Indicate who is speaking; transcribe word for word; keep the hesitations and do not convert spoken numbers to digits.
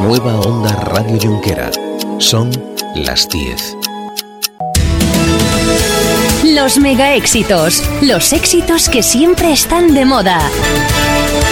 Speaker 1: Nueva Onda Radio Junquera. Son las diez.
Speaker 2: Los mega éxitos, los éxitos que siempre están de moda.